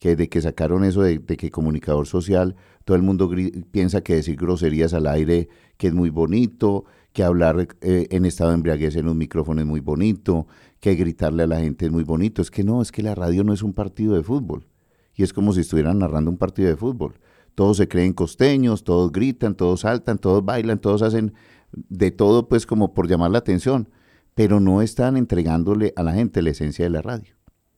que de que sacaron eso de que comunicador social, todo el mundo piensa que decir groserías al aire, que es muy bonito, que hablar en estado de embriaguez en un micrófono es muy bonito, que gritarle a la gente es muy bonito. Es que no, es que la radio no es un partido de fútbol. Y es como si estuvieran narrando un partido de fútbol. Todos se creen costeños, todos gritan, todos saltan, todos bailan, todos hacen de todo pues como por llamar la atención, pero no están entregándole a la gente la esencia de la radio.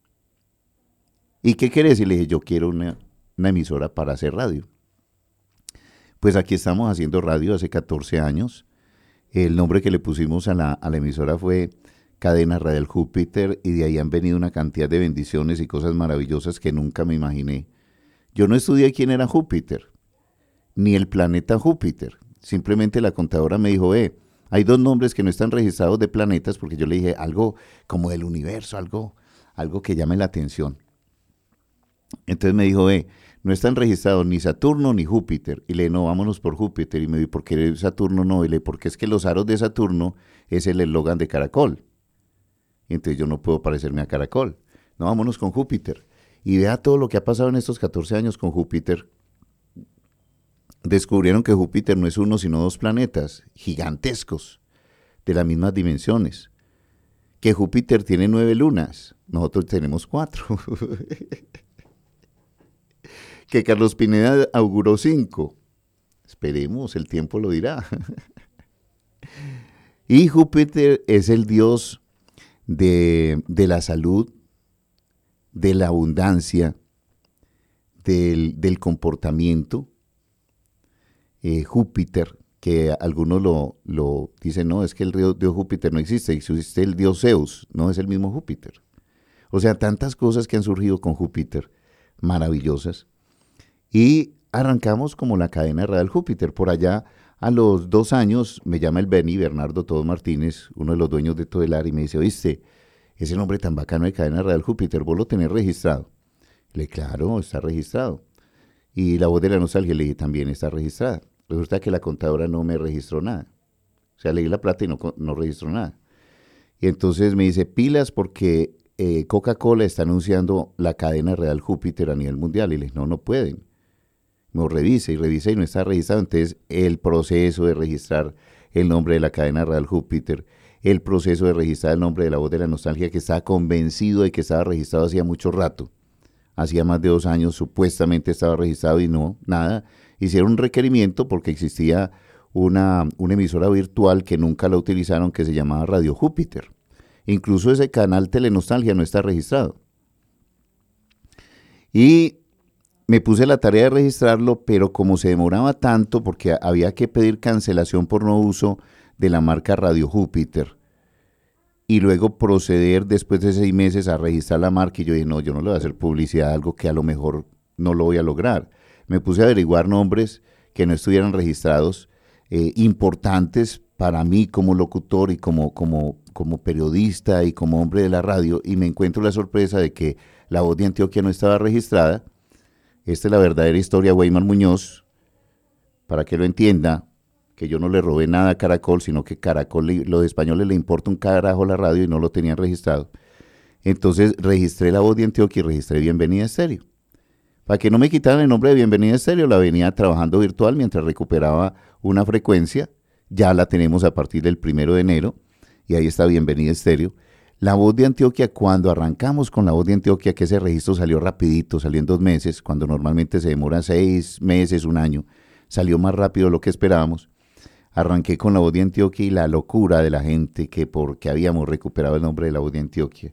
¿Y qué quiere decir? Le dije, yo quiero una emisora para hacer radio. Pues aquí estamos haciendo radio hace 14 años. El nombre que le pusimos a la emisora fue Cadena Radial Júpiter, y de ahí han venido una cantidad de bendiciones y cosas maravillosas que nunca me imaginé. Yo no estudié quién era Júpiter, ni el planeta Júpiter. Simplemente la contadora me dijo, hay dos nombres que no están registrados de planetas, porque yo le dije algo como del universo, algo que llame la atención. Entonces me dijo, no están registrados ni Saturno ni Júpiter. Y le dije, no, vámonos por Júpiter. Y me dijo, ¿por qué Saturno no? Y le dije, porque es que los aros de Saturno es el eslogan de Caracol. Y entonces yo no puedo parecerme a Caracol. No, vámonos con Júpiter. Y vea todo lo que ha pasado en estos 14 años con Júpiter. Descubrieron que Júpiter no es uno, sino dos planetas gigantescos, de las mismas dimensiones. Que Júpiter tiene 9 lunas, nosotros tenemos 4. Que Carlos Pineda auguró 5. Esperemos, el tiempo lo dirá. Y Júpiter es el dios de la salud, de la abundancia, del comportamiento. Júpiter, que algunos lo dicen, no, es que el dios Júpiter no existe, existe el dios Zeus, no es el mismo Júpiter. O sea, tantas cosas que han surgido con Júpiter, maravillosas. Y arrancamos como la cadena Radial Júpiter. Por allá, a los 2 años, me llama el Bernardo Todos Martínez, uno de los dueños de Todelar, y me dice, oíste, ese nombre tan bacano de cadena Radial Júpiter, ¿vos lo tenés registrado? Le dije, claro, está registrado. Y la voz de la nostalgia, le dije, también está registrada. Resulta que la contadora no me registró nada. O sea, leí la plata y no registró nada. Y entonces me dice, pilas, porque Coca-Cola está anunciando la cadena Radial Júpiter a nivel mundial. Y le dije, no pueden. Me revisa y no está registrado. Entonces, el proceso de registrar el nombre de la cadena Radial Júpiter, el proceso de registrar el nombre de la voz de la nostalgia, que estaba convencido de que estaba registrado hacía mucho rato. Hacía más de 2 años supuestamente estaba registrado y no, nada. Hicieron un requerimiento porque existía una emisora virtual que nunca la utilizaron, que se llamaba Radio Júpiter. Incluso ese canal Telenostalgia no está registrado. Y me puse la tarea de registrarlo, pero como se demoraba tanto, porque había que pedir cancelación por no uso de la marca Radio Júpiter, y luego proceder después de 6 meses a registrar la marca, y yo dije, no, yo no le voy a hacer publicidad a algo que a lo mejor no lo voy a lograr. Me puse a averiguar nombres que no estuvieran registrados, importantes para mí como locutor y como periodista y como hombre de la radio, y me encuentro la sorpresa de que La Voz de Antioquia no estaba registrada. Esta es la verdadera historia de Weimar Muñoz, para que lo entienda, que yo no le robé nada a Caracol, sino que Caracol, los españoles le importa un carajo la radio y no lo tenían registrado. Entonces registré La Voz de Antioquia y registré Bienvenida Estéreo. Para que no me quitaran el nombre de Bienvenida Estéreo, la venía trabajando virtual mientras recuperaba una frecuencia. Ya la tenemos a partir del 1 de enero, y ahí está Bienvenida Estéreo. La Voz de Antioquia, cuando arrancamos con La Voz de Antioquia, que ese registro salió rapidito, salió en 2 meses, cuando normalmente se demora 6 meses, 1 año, salió más rápido de lo que esperábamos. Arranqué con La Voz de Antioquia y la locura de la gente que porque habíamos recuperado el nombre de La Voz de Antioquia.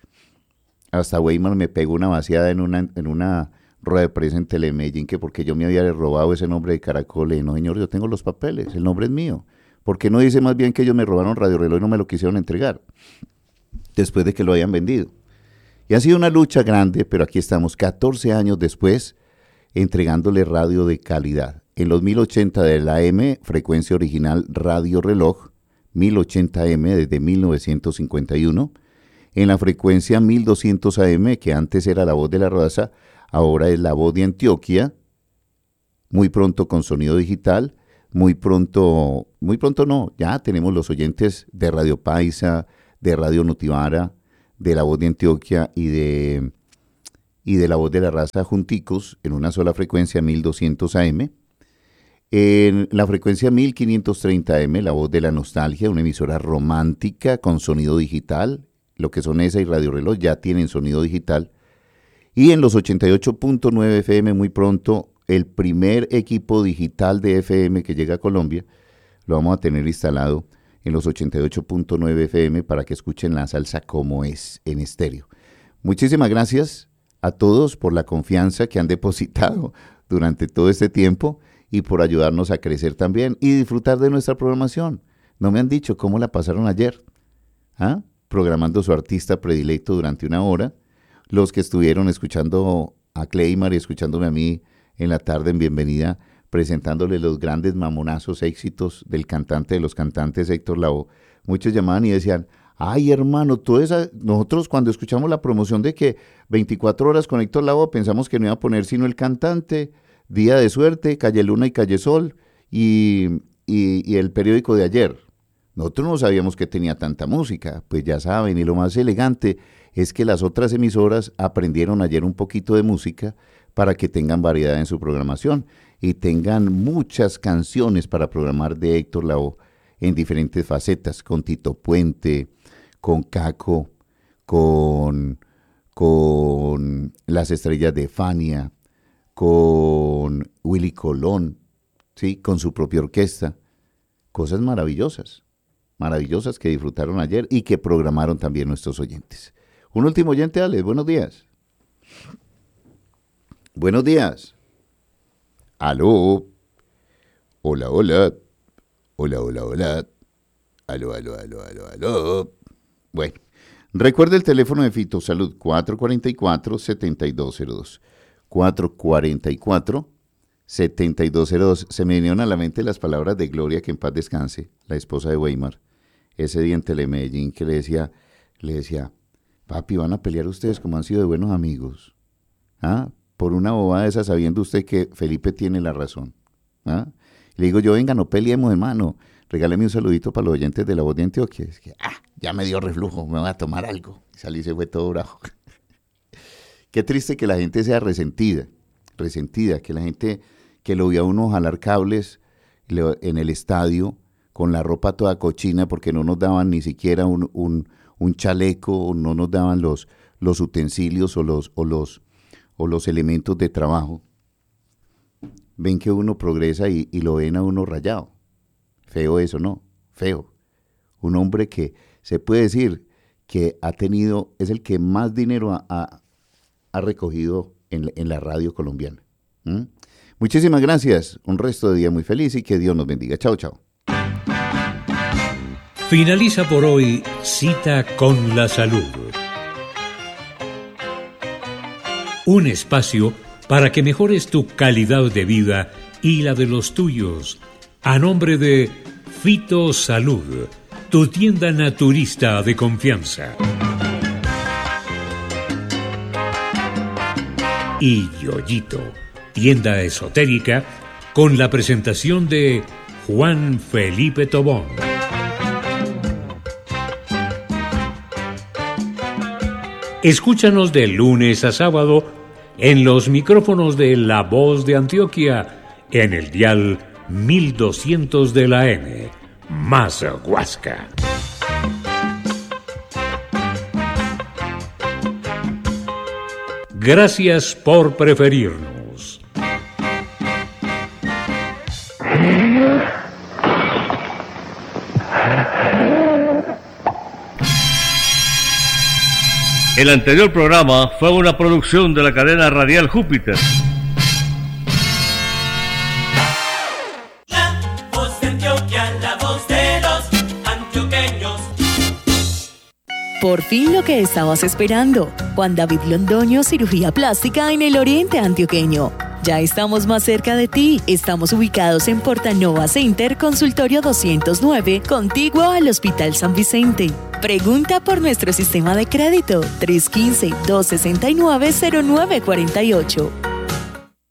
Hasta Weimar me pegó una vaciada en una rueda de prensa en Telemedellín, que porque yo me había robado ese nombre de Caracol. Y no, señor, yo tengo los papeles, el nombre es mío. ¿Por qué no dice más bien que ellos me robaron Radio Reloj y no me lo quisieron entregar después de que lo hayan vendido? Y ha sido una lucha grande, pero aquí estamos 14 años después entregándole radio de calidad. En los 1080 de la AM, frecuencia original Radio Reloj, 1080M desde 1951. En la frecuencia 1200 AM, que antes era La Voz de la Raza, ahora es La Voz de Antioquia, muy pronto con sonido digital, muy pronto no, ya tenemos los oyentes de Radio Paisa, de Radio Notivara, de La Voz de Antioquia y de y de La Voz de la Raza junticos en una sola frecuencia 1200 AM. En la frecuencia 1530 AM, La Voz de la Nostalgia, una emisora romántica con sonido digital. Lo que son esa y Radio Reloj ya tienen sonido digital. Y en los 88.9 FM muy pronto, el primer equipo digital de FM que llega a Colombia, lo vamos a tener instalado en los 88.9 FM para que escuchen la salsa como es en estéreo. Muchísimas gracias a todos por la confianza que han depositado durante todo este tiempo y por ayudarnos a crecer también y disfrutar de nuestra programación. No me han dicho cómo la pasaron ayer, programando su artista predilecto durante una hora. Los que estuvieron escuchando a Cleymar y escuchándome a mí en la tarde en Bienvenida, presentándole los grandes mamonazos éxitos del cantante de los cantantes, Héctor Lavoe. Muchos llamaban y decían, ay hermano, nosotros cuando escuchamos la promoción de que 24 horas con Héctor Lavoe pensamos que no iba a poner sino el cantante, Día de Suerte, Calle Luna y Calle Sol y el periódico de ayer. Nosotros no sabíamos que tenía tanta música, pues ya saben, y lo más elegante es que las otras emisoras aprendieron ayer un poquito de música para que tengan variedad en su programación y tengan muchas canciones para programar de Héctor Lavoe en diferentes facetas, con Tito Puente, con Caco, con las estrellas de Fania, con Willy Colón, ¿sí? Con su propia orquesta. Cosas maravillosas que disfrutaron ayer y que programaron también nuestros oyentes. Un último oyente, Alex, buenos días. Buenos días. Aló. Hola, hola. Hola, hola, hola. Aló, aló, aló, aló, aló. Bueno, recuerde el teléfono de Fito Salud, 444-7202. 444-7202. Se me vinieron a la mente las palabras de Gloria, que en paz descanse, la esposa de Weimar, ese día en Telemedellín, que le decía, papi, van a pelear ustedes como han sido de buenos amigos. Por una bobada esa, sabiendo usted que Felipe tiene la razón. Le digo yo, venga, no peleemos, hermano. Regáleme un saludito para los oyentes de La Voz de Antioquia. Es que, ya me dio reflujo, me voy a tomar algo. Y salí y se fue todo bravo. Qué triste que la gente sea resentida, que la gente que lo vio a uno jalar cables en el estadio con la ropa toda cochina porque no nos daban ni siquiera un chaleco, o no nos daban los utensilios o los elementos de trabajo. Ven que uno progresa y lo ven a uno rayado. Feo eso, ¿no? Feo. Un hombre que se puede decir que es el que más dinero ha recogido en la radio colombiana. Muchísimas gracias. Un resto de día muy feliz y que Dios nos bendiga. Chao, chao. Finaliza por hoy Cita con la Salud. Un espacio para que mejores tu calidad de vida y la de los tuyos. A nombre de Fito Salud, tu tienda naturista de confianza. Y Yoyito, tienda esotérica, con la presentación de Juan Felipe Tobón. Escúchanos de lunes a sábado en los micrófonos de La Voz de Antioquia, en el dial 1200 de la M, más Huasca. Gracias por preferirnos. El anterior programa fue una producción de la cadena radial Júpiter. La Voz de Antioquia, la voz de los antioqueños. Por fin lo que estabas esperando. Juan David Londoño, cirugía plástica en el oriente antioqueño. Ya estamos más cerca de ti. Estamos ubicados en Portanova Center, Consultorio 209, contiguo al Hospital San Vicente. Pregunta por nuestro sistema de crédito 315-269-0948.